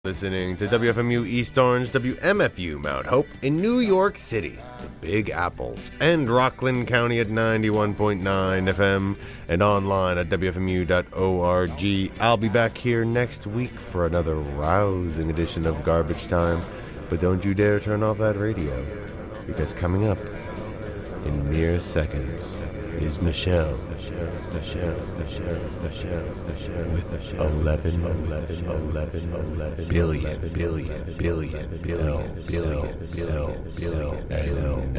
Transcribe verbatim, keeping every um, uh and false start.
Listening to W F M U East Orange, W M F U Mount Hope in New York City, the Big Apples, and Rockland County at ninety-one point nine F M, and online at W F M U dot org. I'll be back here next week for another rousing edition of Garbage Time, but don't you dare turn off that radio, because coming up in mere seconds is Michelle, Michelle, Michelle, Michelle, Michelle, Michelle, with eleven, eleven, eleven, eleven billion, billion, billion, billion, billion, billion, billion, billion,